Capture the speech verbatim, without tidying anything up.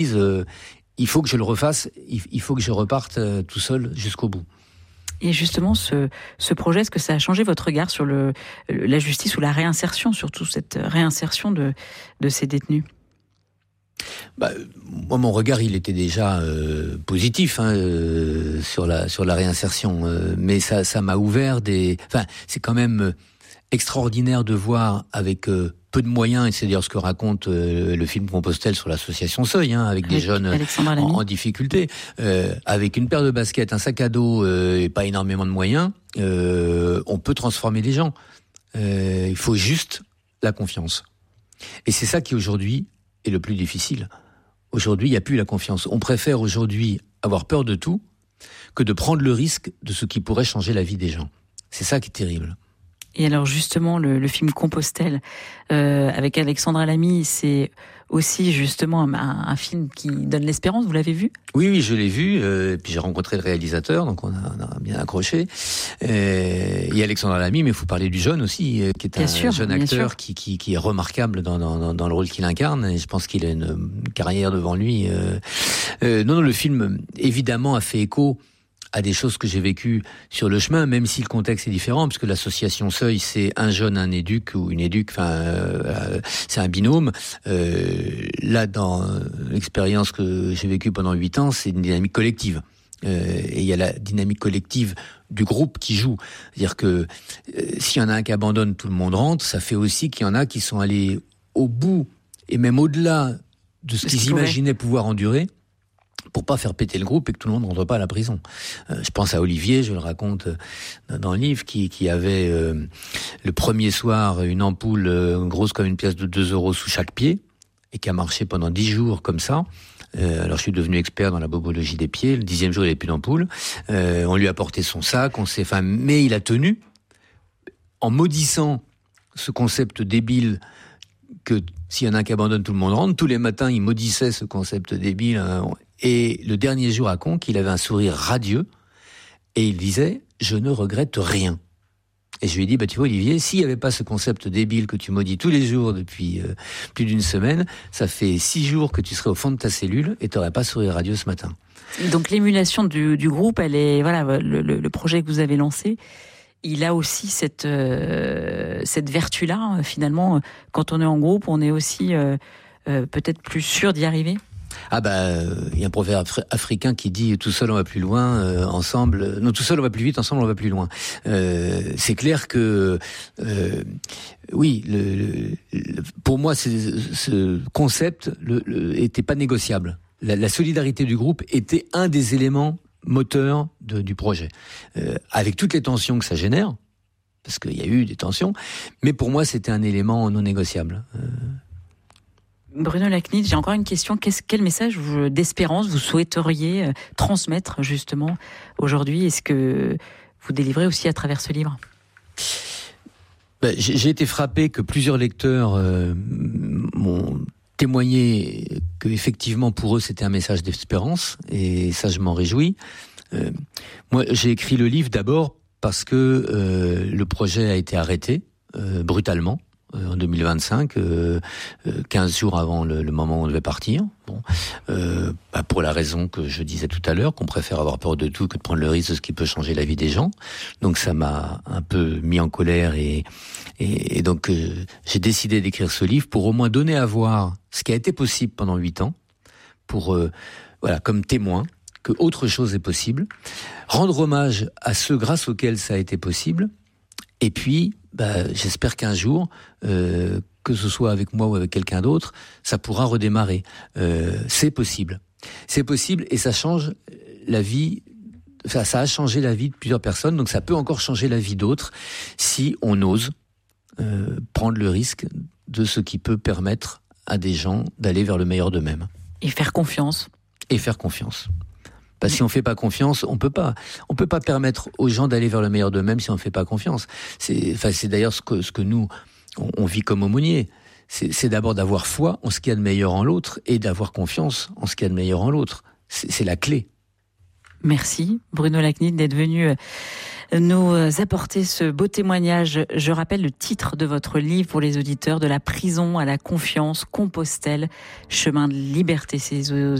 Euh, il faut que je le refasse, il, il faut que je reparte euh, tout seul jusqu'au bout. Et justement, ce, ce projet, est-ce que ça a changé votre regard sur le, la justice ou la réinsertion, surtout cette réinsertion de, de ces détenus ? Bah, moi, mon regard, il était déjà euh, positif hein, euh, sur la sur la réinsertion, euh, mais ça ça m'a ouvert des. Enfin, c'est quand même extraordinaire de voir avec euh, peu de moyens, et c'est d'ailleurs ce que raconte euh, le film Compostelle sur l'association Seuil, hein, avec, avec des jeunes en, en difficulté, euh, avec une paire de baskets, un sac à dos euh, et pas énormément de moyens, euh, on peut transformer les gens. Euh, il faut juste la confiance. Et c'est ça qui aujourd'hui est le plus difficile. Aujourd'hui, il n'y a plus la confiance. On préfère aujourd'hui avoir peur de tout que de prendre le risque de ce qui pourrait changer la vie des gens. C'est ça qui est terrible. Et alors justement, le, le film Compostelle, euh, avec Alexandra Lamy, c'est aussi justement un, un film qui donne l'espérance, vous l'avez vu ? Oui, oui, je l'ai vu, euh, et puis j'ai rencontré le réalisateur, donc on a, on a bien accroché. Euh, et Alexandra Lamy, mais il faut parler du jeune aussi, euh, qui est bien un sûr, jeune acteur qui, qui, qui est remarquable dans, dans, dans le rôle qu'il incarne, et je pense qu'il a une, une carrière devant lui. Euh, euh, non, non, le film, évidemment, a fait écho à des choses que j'ai vécues sur le chemin, même si le contexte est différent, parce que l'association Seuil, c'est un jeune, un éduc ou une éduc, enfin, euh, c'est un binôme. Euh, là, dans l'expérience que j'ai vécue pendant huit ans, c'est une dynamique collective. Euh, et il y a la dynamique collective du groupe qui joue. C'est-à-dire que euh, s'il y en a un qui abandonne, tout le monde rentre. Ça fait aussi qu'il y en a qui sont allés au bout, et même au-delà de ce qu'ils imaginaient pouvoir endurer, pour pas faire péter le groupe et que tout le monde ne rentre pas à la prison. Euh, je pense à Olivier, je le raconte dans le livre, qui, qui avait euh, le premier soir une ampoule euh, grosse comme une pièce de deux euros sous chaque pied et qui a marché pendant dix jours comme ça. Euh, alors je suis devenu expert dans la bobologie des pieds. Le dixième jour, il n'avait plus d'ampoule. Euh, on lui a porté son sac, on s'est, enfin, mais il a tenu en maudissant ce concept débile que s'il y en a un qui abandonne, tout le monde rentre. Tous les matins, il maudissait ce concept débile. Hein. Et le dernier jour à Conques, il avait un sourire radieux et il disait « Je ne regrette rien ». Et je lui ai dit, bah, tu vois Olivier, s'il n'y avait pas ce concept débile que tu maudis tous les jours depuis euh, plus d'une semaine, ça fait six jours que tu serais au fond de ta cellule et tu n'aurais pas sourire radieux ce matin. Donc l'émulation du, du groupe, elle est, voilà, le, le, le projet que vous avez lancé, il a aussi cette, euh, cette vertu-là, finalement, quand on est en groupe, on est aussi euh, euh, peut-être plus sûr d'y arriver. Ah bah, il euh, y a un proverbe afri- africain qui dit tout seul on va plus loin, euh, ensemble. Euh, non, tout seul on va plus vite, ensemble on va plus loin. Euh, c'est clair que euh, oui, le, le, le, pour moi, c'est, ce concept le, le, était pas négociable. La, la solidarité du groupe était un des éléments moteurs de, du projet, euh, avec toutes les tensions que ça génère, parce qu'il y a eu des tensions. Mais pour moi, c'était un élément non négociable. Euh, Bruno Lacnit, j'ai encore une question. Qu'est-ce, quel message vous, d'espérance vous souhaiteriez euh, transmettre justement aujourd'hui ? Est-ce que vous délivrez aussi à travers ce livre ? ben, j'ai, j'ai été frappé que plusieurs lecteurs euh, m'ont témoigné que effectivement pour eux c'était un message d'espérance, et ça je m'en réjouis. Euh, moi j'ai écrit le livre d'abord parce que euh, le projet a été arrêté euh, brutalement. En deux mille vingt-cinq, euh, quinze jours avant le, le moment où on devait partir. Bon, euh, bah pour la raison que je disais tout à l'heure, qu'on préfère avoir peur de tout que de prendre le risque de ce qui peut changer la vie des gens. Donc ça m'a un peu mis en colère et, et, et donc euh, j'ai décidé d'écrire ce livre pour au moins donner à voir ce qui a été possible pendant huit ans, pour euh, voilà comme témoin que autre chose est possible, rendre hommage à ceux grâce auxquels ça a été possible, et puis bah, j'espère qu'un jour, euh, que ce soit avec moi ou avec quelqu'un d'autre, ça pourra redémarrer. Euh, c'est possible. C'est possible et ça change la vie, ça, ça a changé la vie de plusieurs personnes, donc ça peut encore changer la vie d'autres si on ose euh, prendre le risque de ce qui peut permettre à des gens d'aller vers le meilleur d'eux-mêmes. Et faire confiance. Et faire confiance. Parce que si on fait pas confiance, on peut pas, on peut pas permettre aux gens d'aller vers le meilleur d'eux-mêmes si on fait pas confiance. C'est, enfin, c'est d'ailleurs ce que, ce que nous, on, on vit comme aumôniers. C'est, c'est d'abord d'avoir foi en ce qu'il y a de meilleur en l'autre et d'avoir confiance en ce qu'il y a de meilleur en l'autre. C'est, c'est la clé. Merci, Bruno Lacnit, d'être venu nous apporter ce beau témoignage. Je rappelle le titre de votre livre pour les auditeurs, De la prison à la confiance, Compostelle, chemin de liberté. C'est